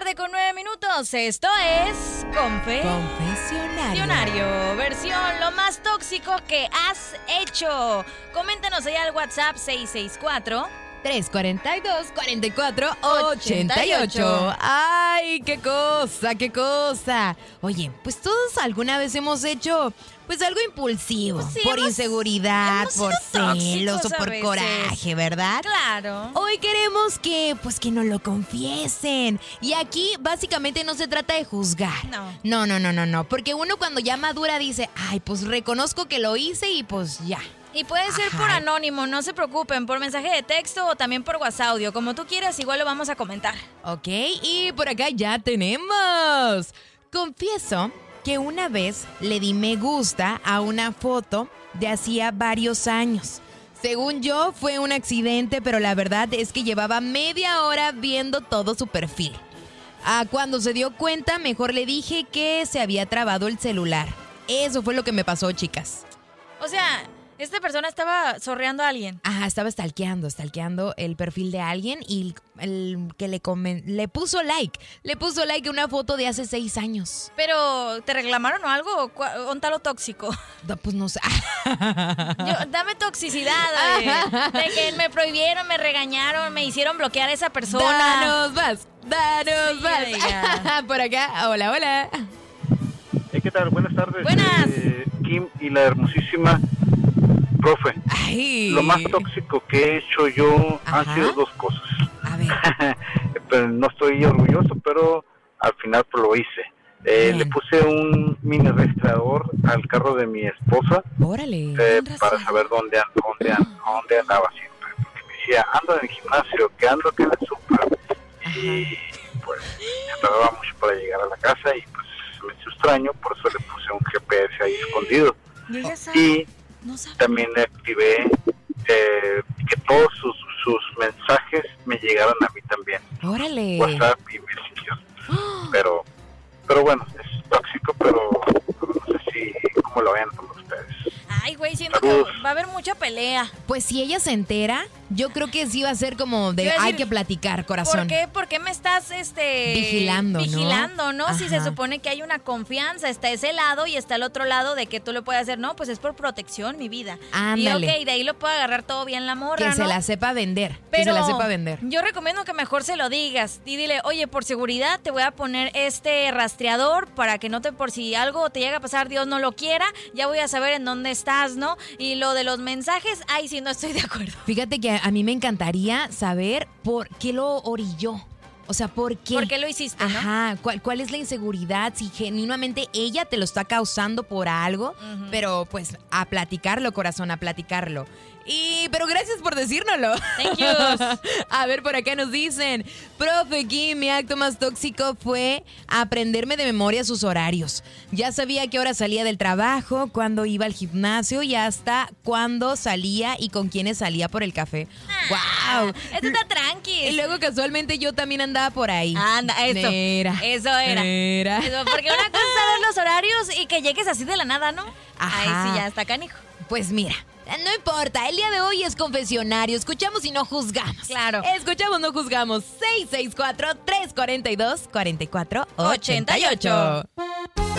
tarde con 9 minutos. Esto es Confesionario. Versión lo más tóxico que has hecho. Coméntanos allá al WhatsApp 664-342-4488. ¡Ay, qué cosa! Oye, pues todos alguna vez hemos hecho pues algo impulsivo, Pues sí, por inseguridad, hemos por sido celos tóxicos o a por veces. coraje, ¿verdad? Claro. Hoy queremos que nos lo confiesen. Y aquí básicamente no se trata de juzgar. No. Porque uno cuando ya madura dice, ay, pues reconozco que lo hice y pues ya. Y puede ser por anónimo, no se preocupen, por mensaje de texto o también por WhatsApp audio. Como tú quieras, igual lo vamos a comentar. Ok, y por acá ya tenemos. Confieso que una vez le di me gusta a una foto de hacía varios años. Según yo, fue un accidente, pero la verdad es que llevaba media hora viendo todo su perfil. Cuando se dio cuenta, mejor le dije que se había trabado el celular. Eso fue lo que me pasó, chicas. O sea, esta persona estaba zorreando a alguien. Ajá, estaba stalkeando el perfil de alguien y el que le puso like. Le puso like a una foto de hace 6 años. Pero, ¿te reclamaron o algo? ¿Onta lo tóxico? No, pues no sé. Dame toxicidad, de que me prohibieron, me regañaron, me hicieron bloquear a esa persona. Danos más. Por acá, hola. ¿Qué tal? Buenas tardes. Buenas. Kim y la hermosísima profe. Ay. Lo más tóxico que he hecho yo han Ajá. sido 2 cosas. A ver. Pero no estoy orgulloso, pero al final pues, lo hice. Le puse un mini rastreador al carro de mi esposa Órale. para saber dónde andaba siempre. Porque me decía, ando en el gimnasio, que ando acá en el súper. Y pues se tardaba mucho para llegar a la casa y pues me hizo extraño, por eso le puse un GPS ahí escondido. Y ella sabe. Y No sabe. también le activé que todos sus mensajes me llegaran a mí también. Órale. WhatsApp y Messenger. Pero bueno, es tóxico, pero no sé cómo lo vean con ustedes. Ay, güey, siento que Saludos. va a haber mucha pelea. Pues si ella se entera, yo creo que sí va a ser como de Iba a decir, hay que platicar, corazón. ¿Por qué me estás Vigilando, ¿no? Si se Ajá. supone que hay una confianza, está ese lado y está el otro lado de que tú lo puedes hacer, no, pues es por protección, mi vida. Ándale. Y ok, de ahí lo puede agarrar todo bien la morra, Que ¿no? se la sepa vender. Pero que se la sepa vender. yo recomiendo que mejor se lo digas y dile, oye, por seguridad te voy a poner este rastreador para que no por si algo te llega a pasar, Dios no lo quiera, ya voy a saber en dónde estás, ¿no? Y lo de los mensajes, ahí sí no estoy de acuerdo. Fíjate que a mí me encantaría saber por qué lo orilló. O sea, ¿por qué? ¿Por qué lo hiciste, no? Ajá, ¿cuál es la inseguridad? Si genuinamente ella te lo está causando por algo, pero pues a platicarlo, corazón, a platicarlo. Pero gracias por decírnoslo. Thank you. A ver, por acá nos dicen, profe Kim, mi acto más tóxico fue aprenderme de memoria sus horarios. Ya sabía a qué hora salía del trabajo, cuándo iba al gimnasio y hasta cuándo salía y con quiénes salía por el café. ¡Wow! Esto está tranqui. Y luego casualmente yo también andaba por ahí. Anda, eso. Mira. Eso era. Eso, porque una cosa es saber los horarios y que llegues así de la nada, ¿no? Ajá. Ahí sí ya está canijo. Pues mira, no importa, el día de hoy es confesionario, escuchamos y no juzgamos. Claro. Escuchamos, no juzgamos. 664-342-4488.